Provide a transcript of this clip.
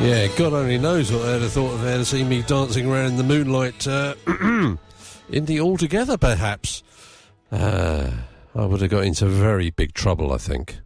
Yeah, God only knows what they'd have thought if they'd have seen me dancing around in the moonlight in the Altogether, perhaps. I would have got into very big trouble, I think.